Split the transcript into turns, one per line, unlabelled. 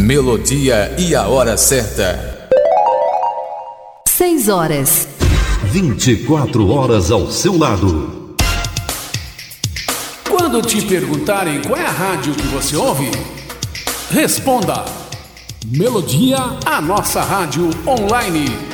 Melodia e a hora certa.
6 horas.
24 horas ao seu lado.
Quando te perguntarem qual é a rádio que você ouve, responda: Melodia, a nossa rádio online.